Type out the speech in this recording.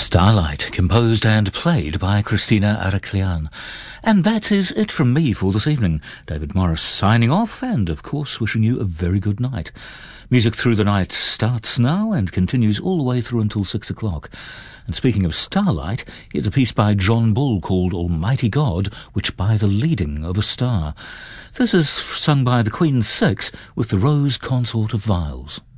Starlight, composed and played by Christina Araklian. And that is it from me for this evening. David Morris signing off and, of course, wishing you a very good night. Music Through the Night starts now and continues all the way through until 6 o'clock. And speaking of Starlight, here's a piece by John Bull called Almighty God, which by the leading of a star. This is sung by the Queen's Six with the Rose Consort of Viols.